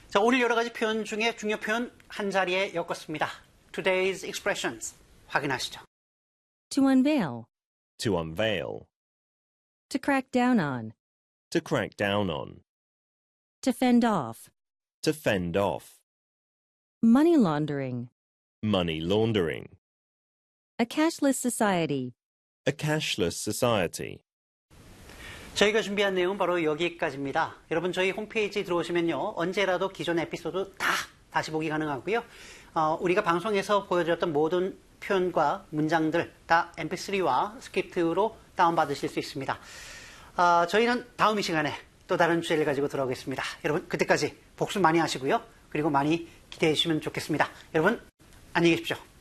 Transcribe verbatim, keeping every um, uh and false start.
자, 오늘 여러 가지 표현 중에 중요 표현 한 자리에 엮었습니다. Today's expressions 확인하시죠. To unveil. To unveil. To crack down on. To crack down on. To fend off. To fend off. Money laundering. Money laundering. A cashless society. A cashless society. 저희가 준비한 내용은 바로 여기까지입니다. 여러분 저희 홈페이지 들어오시면요. 언제라도 기존 에피소드 다 다시 보기 가능하고요. 어, 우리가 방송에서 보여드렸던 모든 표현과 문장들 다 엠피쓰리와 스크립트로 다운받으실 수 있습니다. 어, 저희는 다음 이 시간에 또 다른 주제를 가지고 돌아오겠습니다. 여러분 그때까지 복습 많이 하시고요. 그리고 많이 기대해 주시면 좋겠습니다. 여러분 안녕히 계십시오.